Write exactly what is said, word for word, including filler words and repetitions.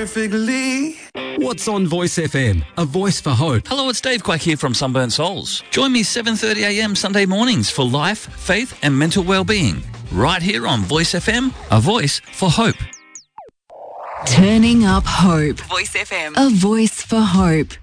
perfectly. What's on Voice F M? A voice for hope. Hello, it's Dave Quack here from Sunburnt Souls. Join me seven thirty a m Sunday mornings for life, faith and mental well-being. Right here on Voice F M, a voice for hope. Turning up hope. Voice F M. A voice for hope.